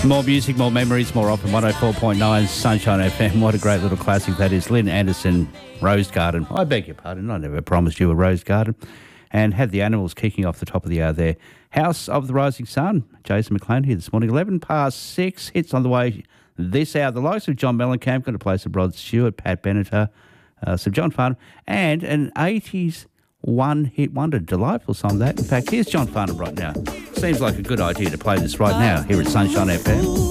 More music, more memories, more often. 104.9 Sunshine FM. What a great little classic that is. Lynn Anderson, Rose Garden. I beg your pardon. I never promised you a Rose Garden. And had the Animals kicking off the top of the hour there. House of the Rising Sun. Jason McLean here this morning. 11 past 6. Hits on the way this hour. The likes of John Mellencamp going to play some Rod Stewart, Pat Benatar, some John Farnham, and an 80s one-hit wonder. Delightful song that. In fact, here's John Farnham right now. Seems like a good idea to play this right now here at Sunshine FM.